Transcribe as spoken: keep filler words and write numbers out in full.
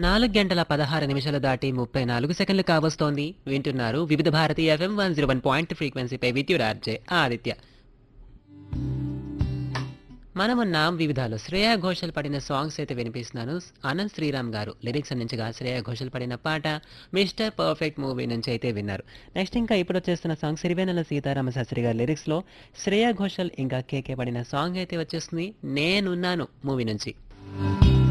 నాలుగు గంటల పదహారు నిమిషాలు దాటి ముప్పై నాలుగు సెకండ్లు కావస్తోంది. వింటున్నారు వివిధ Bharati FM one zero one point ఫ్రీక్వెన్సీపై విద్యుత్ ఆర్జే ఆదిత్య. మనమున్నాం వివిధాలు. శ్రేయా ఘోషల్ పడిన సాంగ్స్ అయితే వినిపిస్తున్నాను. అనంత్ శ్రీరామ్ గారు లిరిక్స్ అందించగా శ్రేయా ఘోషల్ పడిన పాట మిస్టర్ పర్ఫెక్ట్ మూవీ నుంచి అయితే విన్నారు. నెక్స్ట్ ఇంకా ఇప్పుడు వచ్చేస్తున్న సాంగ్ సిరివేనెల సీతారామ శాస్త్రి గారి లిరిక్స్లో శ్రేయా ఘోషల్ ఇంకా కేకే పడిన సాంగ్ అయితే వచ్చేస్తుంది నేనున్నాను మూవీ నుంచి.